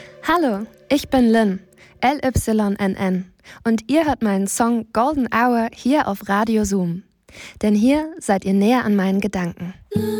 Hallo, ich bin Lynn, LYNN, und ihr hört meinen Song Golden Hour hier auf Radio Zoom. Denn hier seid ihr näher an meinen Gedanken.